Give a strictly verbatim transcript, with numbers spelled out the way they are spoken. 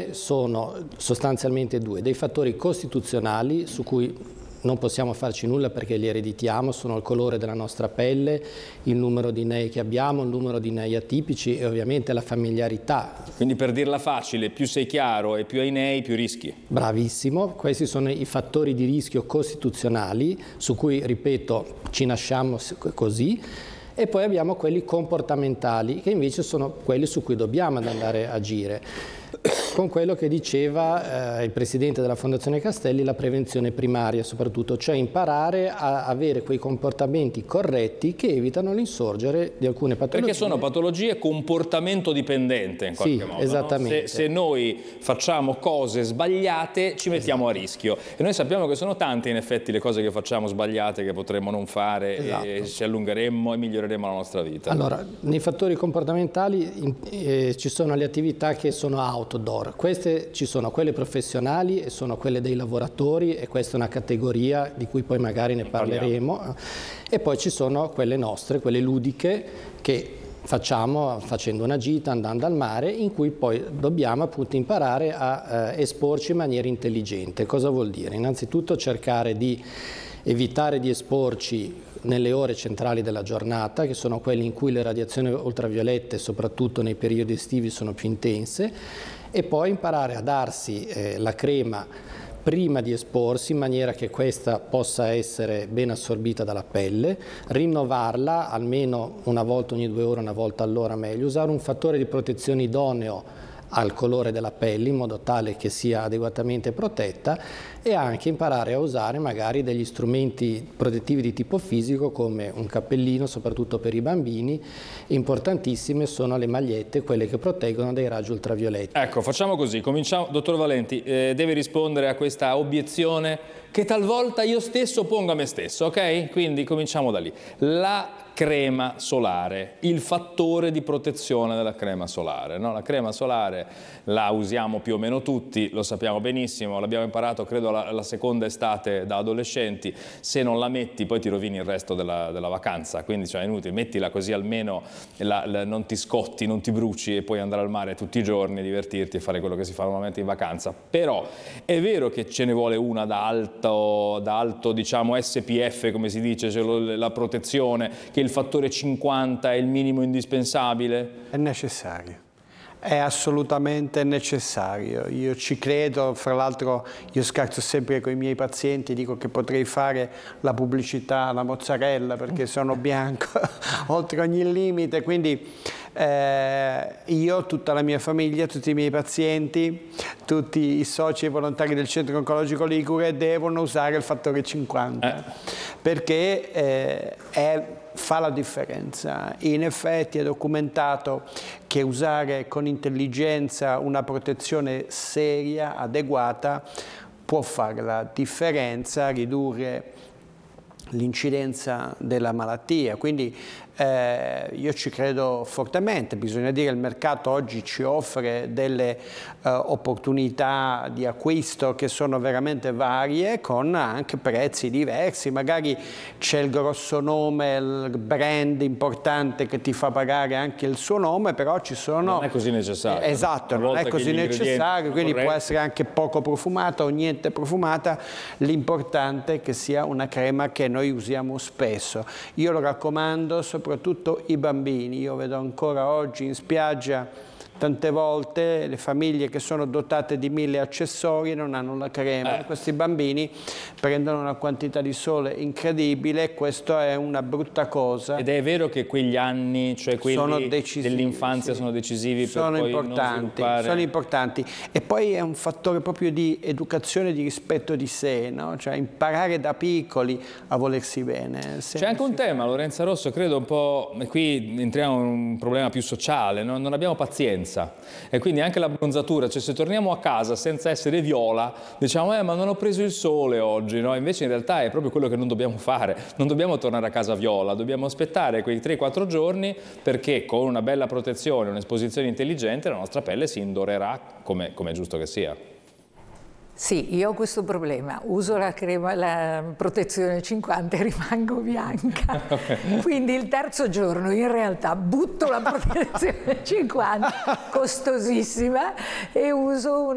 cause sono sostanzialmente due, dei fattori costituzionali su cui non possiamo farci nulla perché li ereditiamo, sono il colore della nostra pelle, il numero di nei che abbiamo, il numero di nei atipici e ovviamente la familiarità. Quindi per dirla facile, più sei chiaro e più hai nei, più rischi. Bravissimo, questi sono i fattori di rischio costituzionali su cui, ripeto, ci nasciamo così. E poi abbiamo quelli comportamentali, che invece sono quelli su cui dobbiamo andare a agire. Con quello che diceva eh, il presidente della Fondazione Castelli, la prevenzione primaria soprattutto, cioè imparare a avere quei comportamenti corretti che evitano l'insorgere di alcune patologie. Perché sono patologie comportamento dipendente in qualche sì, modo. Esattamente. No? Se, se noi facciamo cose sbagliate ci mettiamo esatto. a rischio e noi sappiamo che sono tante in effetti le cose che facciamo sbagliate che potremmo non fare esatto. e ci allungheremmo e miglioreremo la nostra vita. Allora, nei fattori comportamentali eh, ci sono le attività che sono outdoor. Queste ci sono quelle professionali e sono quelle dei lavoratori e questa è una categoria di cui poi magari ne parleremo e poi ci sono quelle nostre, quelle ludiche che facciamo facendo una gita, andando al mare, in cui poi dobbiamo appunto imparare a eh, esporci in maniera intelligente. Cosa vuol dire? Innanzitutto cercare di evitare di esporci nelle ore centrali della giornata, che sono quelle in cui le radiazioni ultraviolette, soprattutto nei periodi estivi, sono più intense, e poi imparare a darsi eh, la crema prima di esporsi in maniera che questa possa essere ben assorbita dalla pelle, rinnovarla almeno una volta ogni due ore, una volta all'ora meglio, usare un fattore di protezione idoneo al colore della pelle in modo tale che sia adeguatamente protetta e anche imparare a usare magari degli strumenti protettivi di tipo fisico come un cappellino, soprattutto per i bambini. Importantissime sono le magliette, quelle che proteggono dai raggi ultravioletti. Ecco, facciamo così, cominciamo. Dottor Valenti, eh, deve rispondere a questa obiezione che talvolta io stesso pongo a me stesso, ok? Quindi cominciamo da lì. La crema solare, il fattore di protezione della crema solare, no? La crema solare la usiamo più o meno tutti, lo sappiamo benissimo, l'abbiamo imparato credo la, la seconda estate da adolescenti, se non la metti poi ti rovini il resto della, della vacanza, quindi cioè, è inutile, mettila così almeno la, la, non ti scotti, non ti bruci e puoi andare al mare tutti i giorni, divertirti e fare quello che si fa normalmente in vacanza. Però è vero che ce ne vuole una da alto, da alto diciamo S P F come si dice, cioè la protezione, che il fattore cinquanta è il minimo indispensabile? È necessario. È assolutamente necessario, io ci credo, fra l'altro io scherzo sempre con i miei pazienti, dico che potrei fare la pubblicità alla mozzarella perché sono bianco oltre ogni limite, quindi eh, io, tutta la mia famiglia, tutti i miei pazienti, tutti i soci e volontari del Centro Oncologico Ligure devono usare il fattore cinquanta eh. perché eh, è fa la differenza. In effetti è documentato che usare con intelligenza una protezione seria, adeguata, può fare la differenza, ridurre l'incidenza della malattia. Quindi eh, io ci credo fortemente, bisogna dire che il mercato oggi ci offre delle eh, opportunità di acquisto che sono veramente varie con anche prezzi diversi, magari c'è il grosso nome, il brand importante che ti fa pagare anche il suo nome, però ci sono... Non è così necessario. Eh, esatto, non è così necessario, quindi corretti. Può essere anche poco profumata o niente profumata, l'importante è che sia una crema che noi usiamo spesso. Io lo raccomando soprattutto i bambini, io vedo ancora oggi in spiaggia tante volte le famiglie che sono dotate di mille accessori non hanno la crema, eh. questi bambini prendono una quantità di sole incredibile e questo è una brutta cosa. Ed è vero che quegli anni, cioè quelli dell'infanzia sì. sono decisivi sono per poi importanti, non sviluppare... sono importanti e poi è un fattore proprio di educazione, di rispetto di sé, no? Cioè imparare da piccoli a volersi bene. C'è anche un tema, Lorenza Rosso, credo un po', e qui entriamo in un problema più sociale, no? Non abbiamo pazienza. E quindi anche la bronzatura, cioè se torniamo a casa senza essere viola, diciamo eh ma non ho preso il sole oggi, no? Invece in realtà è proprio quello che non dobbiamo fare, non dobbiamo tornare a casa viola, dobbiamo aspettare quei tre quattro giorni perché con una bella protezione, un'esposizione intelligente la nostra pelle si indorerà come, come è giusto che sia. Sì, io ho questo problema, uso la crema, la protezione cinquanta e rimango bianca, quindi il terzo giorno in realtà butto la protezione cinquanta, costosissima, e uso una